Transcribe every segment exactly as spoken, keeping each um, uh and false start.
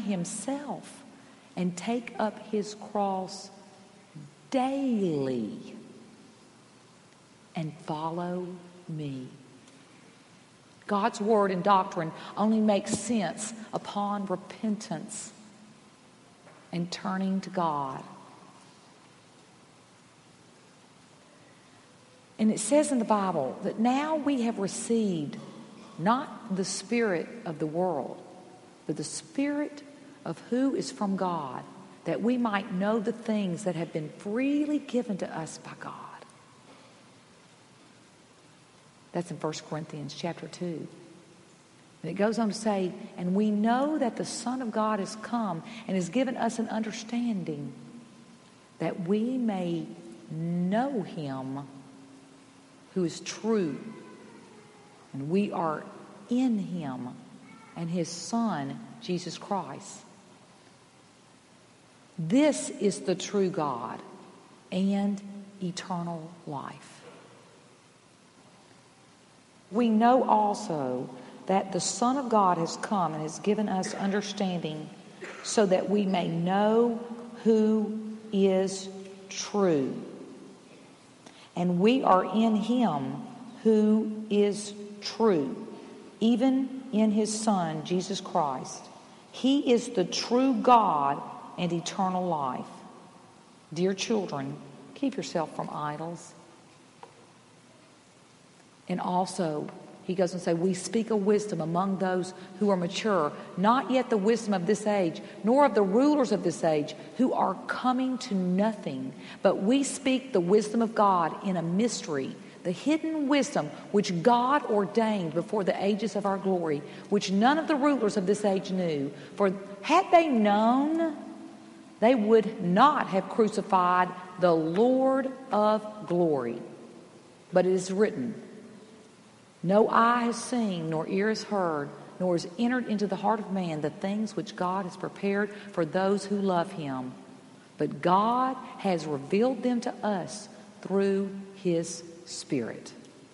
himself and take up his cross daily and follow me. God's word and doctrine only makes sense upon repentance and turning to God. And it says in the Bible that now we have received not the spirit of the world, but the Spirit of who is from God, that we might know the things that have been freely given to us by God. That's in First Corinthians chapter two. And it goes on to say, and we know that the Son of God has come and has given us an understanding that we may know him who is true. And we are in him and his Son, Jesus Christ. This is the true God and eternal life. We know also that the Son of God has come and has given us understanding so that we may know who is true. And we are in him who is true, even in his Son, Jesus Christ. He is the true God and eternal life. Dear children, keep yourself from idols. And also, he goes and says, we speak of wisdom among those who are mature, not yet the wisdom of this age, nor of the rulers of this age, who are coming to nothing. But we speak the wisdom of God in a mystery, the hidden wisdom which God ordained before the ages of our glory, which none of the rulers of this age knew. For had they known, they would not have crucified the Lord of glory. But it is written, no eye has seen, nor ear has heard, nor has entered into the heart of man the things which God has prepared for those who love him. But God has revealed them to us through his Spirit.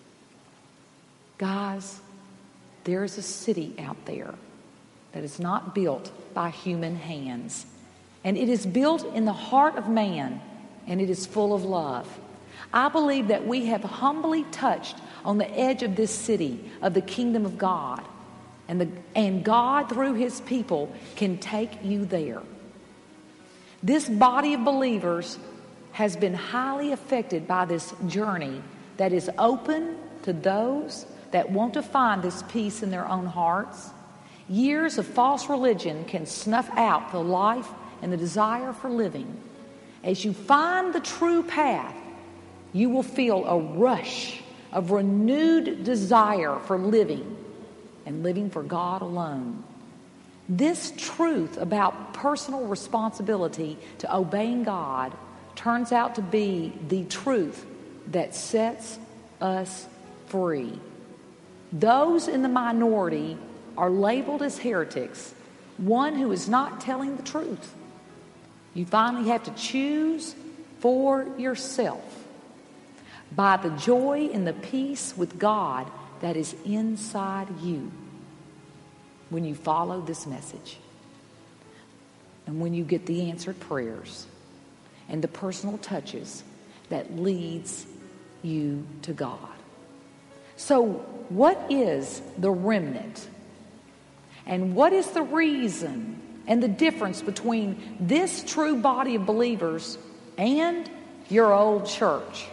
Guys, there is a city out there that is not built by human hands. And it is built in the heart of man, and it is full of love. I believe that we have humbly touched on the edge of this city of the kingdom of God. And, the, and God, through his people, can take you there. This body of believers has been highly affected by this journey that is open to those that want to find this peace in their own hearts. Years of false religion can snuff out the life and the desire for living. As you find the true path, you will feel a rush of renewed desire for living and living for God alone. This truth about personal responsibility to obeying God turns out to be the truth that sets us free. Those in the minority are labeled as heretics, one who is not telling the truth. You finally have to choose for yourself by the joy and the peace with God that is inside you when you follow this message and when you get the answered prayers and the personal touches that leads you to God. So what is the remnant? And what is the reason and the difference between this true body of believers and your old church?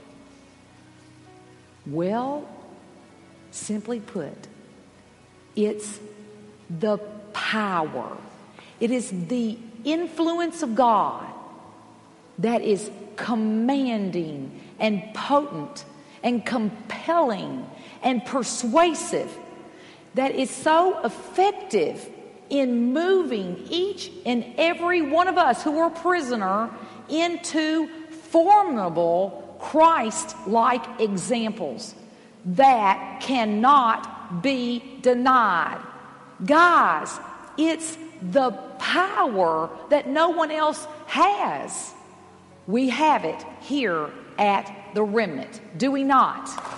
Well, simply put, it's the power. It is the influence of God that is commanding and potent and compelling and persuasive, that is so effective in moving each and every one of us who are a prisoner into formidable Christ-like examples that cannot be denied. Guys, it's the power that no one else has. We have it here at the Remnant, do we not?